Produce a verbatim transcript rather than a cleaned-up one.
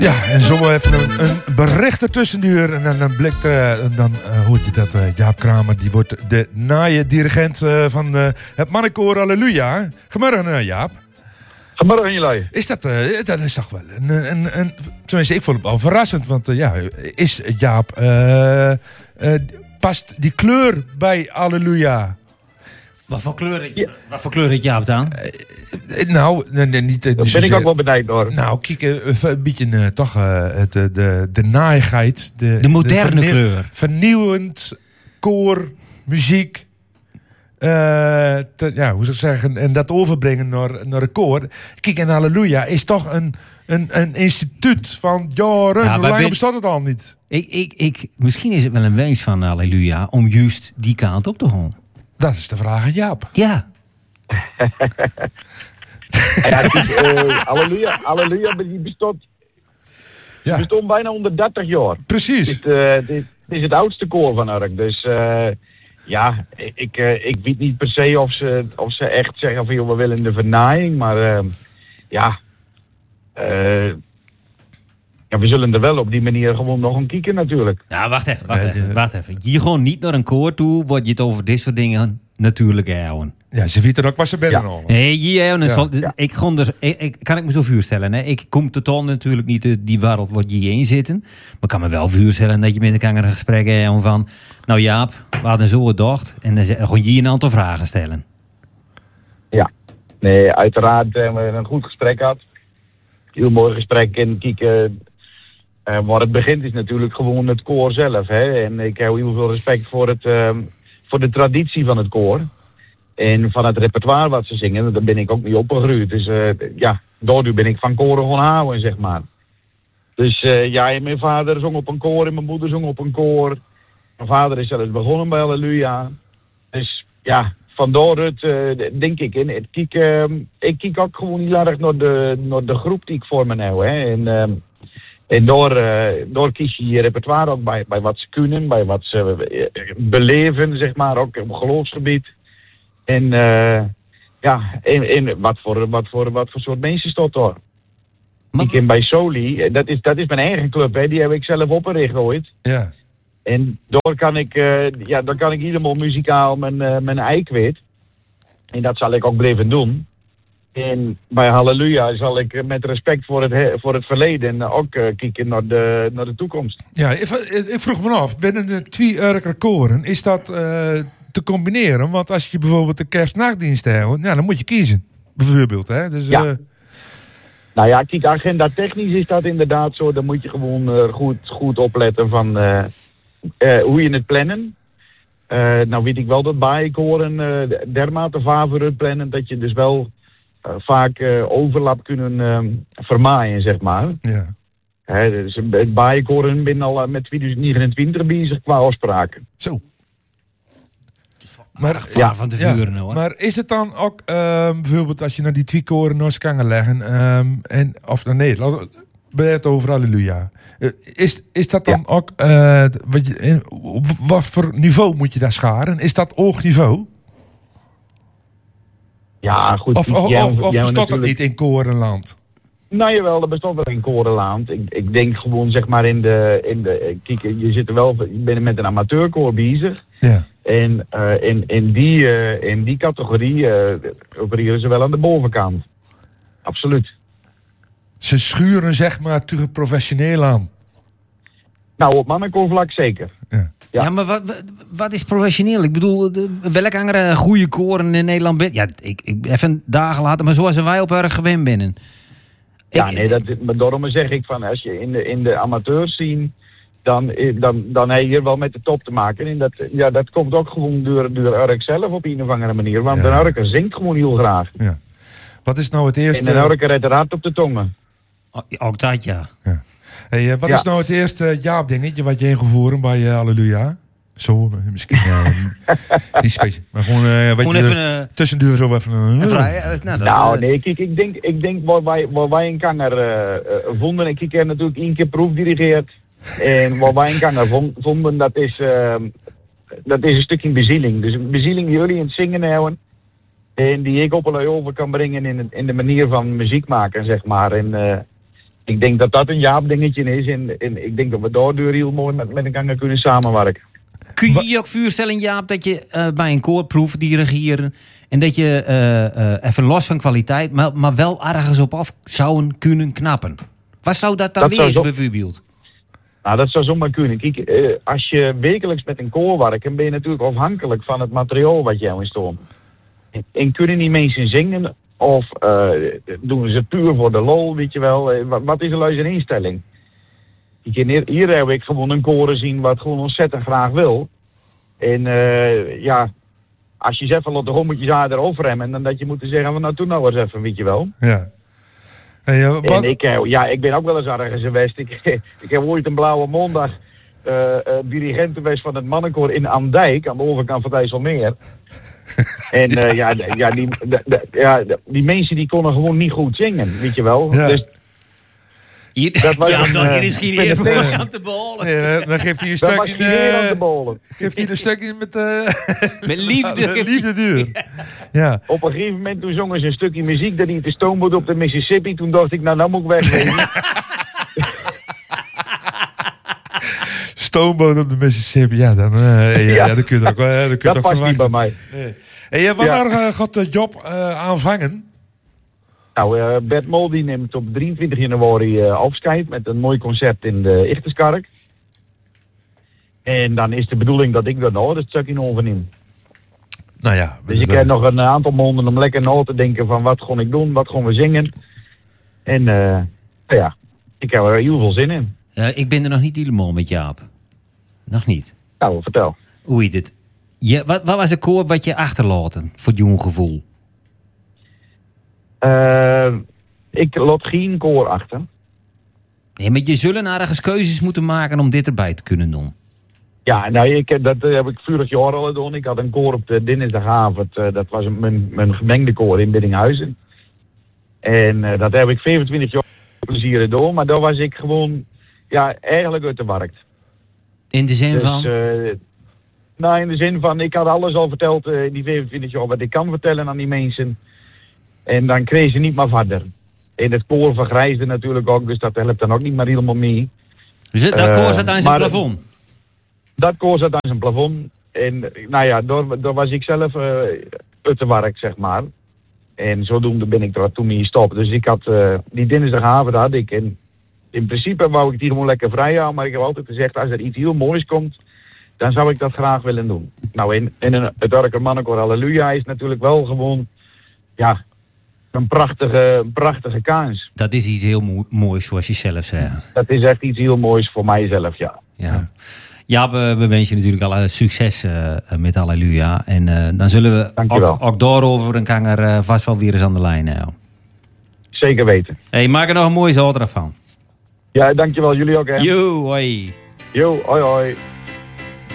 Ja, en zo even een, een bericht ertussenduur. En dan, dan blikt, uh, dan uh, hoort je dat uh, Jaap Kramer, die wordt de naaie dirigent uh, van uh, het mannenkoor Halleluja. Goedemorgen uh, Jaap. Goedemorgen jullie. Is dat, uh, dat is toch wel een, een, een, tenminste ik vond het wel verrassend. Want uh, ja, is Jaap, uh, uh, past die kleur bij Halleluja? Wat voor kleur, ja. Wat voor kleur heeft Jaap dan? Uh, nou, nee, nee, niet... Uh, dat ben ik ook wel benieuwd hoor. Nou, kijk, uh, een beetje uh, toch uh, de, de, de naaiigheid. De, de moderne de vernieuw, kleur. Vernieuwend, koor, muziek. Uh, te, ja, hoe zou ik zeggen? En dat overbrengen naar, naar een koor. Kijk, en Halleluja is toch een, een, een instituut van jaren. Ja, hoe lang ben... bestaat het al niet? Ik, ik, ik, misschien is het wel een wens van Halleluja om juist die kant op te gaan. Dat is de vraag aan Jaap. Ja. ja is, uh, halleluja, halleluja, die bestaat, ja. die bestond bijna honderddertig jaar. Precies. Dit, uh, dit is het oudste koor van Urk. Dus uh, ja, ik, uh, ik weet niet per se of ze, of ze echt zeggen van joh, we willen de vernaaiing. Maar uh, ja, uh, ja, we zullen er wel op die manier gewoon nog een kieken natuurlijk. Ja, wacht even, wacht even, wacht even. Je gewoon niet naar een koor toe, word je het over dit soort dingen natuurlijk houden. Ja, ze weten ook waar ze binnen al. Nee, hier, ja. ja. ik, gewoon dus, ik, ik kan ik me zo voorstellen. Hè? Ik kom totaal natuurlijk niet de, die wereld waar je in zitten. Maar ik kan me wel voorstellen dat je met elkaar een gesprek hebt van, nou Jaap, we hadden zo gedacht. En dan gewoon je een aantal vragen stellen. Ja, nee, uiteraard hebben we een goed gesprek gehad. Heel mooi gesprek en kijken. Uh, waar het begint is natuurlijk gewoon het koor zelf. Hè? En ik heb heel veel respect voor, het, uh, voor de traditie van het koor. En van het repertoire wat ze zingen, daar ben ik ook niet opgegroeid. Dus uh, ja, daardoor ben ik van koren gaan houden, zeg maar. Dus uh, ja, en mijn vader zong op een koor en mijn moeder zong op een koor. Mijn vader is zelfs begonnen bij Halleluja. Dus ja, vandaar het, uh, denk ik. En ik kijk, uh, ik kijk ook gewoon heel erg naar de, naar de groep die ik voor me heb. Hè. En, uh, en door, uh, door kies je je repertoire ook bij, bij wat ze kunnen, bij wat ze uh, beleven, zeg maar, ook op geloofsgebied. En uh, ja, en, en wat, voor, wat, voor, wat voor soort mensen staat daar? Maar... Ik ben bij Soli, dat is, dat is mijn eigen club, hè, die heb ik zelf opgericht ooit. Ja. En daar kan ik, uh, ja, dan kan ik helemaal muzikaal mijn, uh, mijn ei kwijt. En dat zal ik ook blijven doen. En bij Halleluja zal ik met respect voor het, he, voor het verleden ook uh, kijken naar de, naar de toekomst. Ja, ik, ik vroeg me af, binnen de twee Urker koren, is dat uh, te combineren? Want als je bijvoorbeeld de kerstnachtdienst hebt, ja, dan moet je kiezen. Bijvoorbeeld, hè? Dus, ja. Uh... Nou ja, kijk, agenda technisch is dat inderdaad zo. Dan moet je gewoon uh, goed, goed opletten van uh, uh, hoe je het plannen. Uh, nou weet ik wel dat bijenkoren uh, dermate favoriet plannen dat je dus wel uh, vaak uh, overlap kunnen uh, vermaaien, zeg maar. Ja. He, dus het bijenkoren ben al uh, met twintig negenentwintig bezig qua afspraken. Zo. Maar, ja, van de vuren, ja, hoor. Maar is het dan ook, uh, bijvoorbeeld als je naar die twee koren nog eens kan leggen, um, en, of nee, bij het over Halleluja. Uh, is, is dat dan ja. ook, uh, wat, je, op wat voor niveau moet je daar scharen? Is dat hoog niveau? Ja, goed. Of, of, jij, of, of jij bestaat natuurlijk... dat niet in korenland? Nou jawel, dat bestond wel in korenland. Ik, ik denk gewoon zeg maar in de, in de kijk, je zit er wel, je bent met een amateurkoor bezig. Ja. En uh, in, in, die, uh, in die categorie uh, opereren ze wel aan de bovenkant. Absoluut. Ze schuren zeg maar tegen professioneel aan. Nou, op mannenkoorvlak zeker. Ja, ja, maar wat, wat is professioneel? Ik bedoel, welke andere goede koren in Nederland ben? Ja, ik, ik even dagen later, maar zoals wij op erg gewend binnen. Ja, ik, nee, dat, maar daarom zeg ik van, als je in de, in de amateurs zien, dan, dan, dan heb je hier wel met de top te maken. En dat, ja, dat komt ook gewoon door, door Urk zelf op een of andere manier. Want ja. Een Urker zingt gewoon heel graag. Ja. Wat is nou het eerste... En een Urker redt er hard op de tongen. Ook dat, ja. ja. Hey, wat ja. is nou het eerste Jaap-dingetje wat je ingevoerd bij uh, Halleluja? Zo, misschien uh, niet speciaal. Maar gewoon, uh, gewoon je, even uh, tussendoor zo even... Uh, vrij, uh, nou, dat, nou nee, kijk, ik denk, ik denk waar wij, waar wij een kanger uh, uh, vonden... Ik heb natuurlijk één keer proefdirigeerd. En waar wij een kanger vonden, dat is, uh, dat is een stukje bezieling. Dus een bezieling die jullie in het zingen houden. En die ik op een over kan brengen in, in de manier van muziek maken, zeg maar. En uh, ik denk dat dat een Jaap-dingetje is. En, en ik denk dat we daardoor heel mooi met, met elkaar kunnen samenwerken. Kun je je ook voorstellen, Jaap, dat je uh, bij een koorproef dirigeren en dat je uh, uh, even los van kwaliteit, maar, maar wel ergens op af zouden kunnen knappen? Wat zou dat dan dat wezen, zo... bijvoorbeeld? Nou, dat zou zomaar kunnen. Kijk, uh, als je wekelijks met een koor werkt, dan ben je natuurlijk afhankelijk van het materiaal wat jou in stond. En, en kunnen die mensen zingen of uh, doen ze het puur voor de lol, weet je wel? Uh, wat, wat is een luister instelling? Hier, hier heb ik gewoon een koor zien wat gewoon ontzettend graag wil. En uh, ja, als je zegt van laat de rommetjes aan erover hebben, dan dat je moet zeggen van nou doe nou eens even, weet je wel. Ja. Hey, uh, wat... En ik, ja, ik ben ook wel eens ergens geweest. Ik, ik heb ooit een blauwe maandag uh, uh, dirigent geweest van het mannenkoor in Amdijk, aan de overkant van het IJsselmeer. En uh, ja, ja, die, de, de, ja, die mensen die konden gewoon niet goed zingen, weet je wel. Ja. Dus, Hier, dat was ja, een, dan uh, is geen een, even uh, aan te beholen. Nee, dan geeft hij een dat was stukje... geen eer aan Uh, de bolen. geeft hij een stukje met... Uh, Met liefde. Met liefde duur. Ja. Op een gegeven moment toen zongen ze een stukje muziek dat hij de stoomboot op de Mississippi. Toen dacht ik, nou, nou moet ik wegwezen. Stoomboot op de Mississippi. Ja, dan, uh, ja, ja. ja, dan kun je er ook, uh, dan kun je Dat ook past niet bij verwachten. mij. Nee. Hey, wanneer Ja. uh, gaat de job uh, aanvangen? Nou, uh, Bert Mol die neemt op drieëntwintig januari uh, afscheid met een mooi concert in de Ichterskark. En dan is de bedoeling dat ik daar nou het stukje overneem. Nou ja. Dus ik heb nog een aantal maanden om lekker na te denken van wat ga ik doen, wat gaan we zingen. En uh, nou ja, ik heb er heel veel zin in. Uh, ik ben er nog niet helemaal met Jaap. Nog niet. Nou, vertel. Hoe heet het? Je, wat, wat was het koor wat je achterlaten voor het jonge gevoel? Uh, ik laat geen koor achter. Nee, maar je zullen ergens keuzes moeten maken om dit erbij te kunnen doen. Ja, nou, ik, dat heb ik vorig jaar al gedaan. Ik had een koor op de dinsdagavond. Uh, dat was mijn, mijn gemengde koor in Biddinghuizen. En uh, dat heb ik vijfentwintig jaar plezier gedaan. Maar daar was ik gewoon, ja, eigenlijk uit de markt. In de zin Dus, van? Uh, nou, in de zin van, ik had alles al verteld uh, in die vijfentwintig jaar wat ik kan vertellen aan die mensen. En dan kreeg ze niet meer verder. En het koor vergrijsde natuurlijk ook, dus dat helpt dan ook niet meer helemaal mee. Dus dat Uh, koor zat aan zijn maar- plafond? Dat koor zat aan zijn plafond. En nou ja, daar, daar was ik zelf uh, uit de werk, zeg maar. En zodoende ben ik er toen mee gestopt. Dus ik had uh, die dinsdagavond had ik. En in principe wou ik die gewoon lekker vrij houden. Maar ik heb altijd gezegd, als er iets heel moois komt, dan zou ik dat graag willen doen. Nou, in, in een, het Arker Mannenkoor Halleluja is natuurlijk wel gewoon, ja, een prachtige, een prachtige kans. Dat is iets heel mo- moois, zoals je zelf zei. Dat is echt iets heel moois voor mijzelf, ja. Ja. Ja, we, we wensen je natuurlijk alle succes uh, met Halleluja. En uh, dan zullen we Dankjewel. ook, ook daarover en kan er uh, vast wel weer eens aan de lijn. Uh. Zeker weten. Hey, maak er nog een mooie zaterdag van. Ja, dankjewel. Jullie ook, hè. Yo, hoi. Yo, hoi hoi.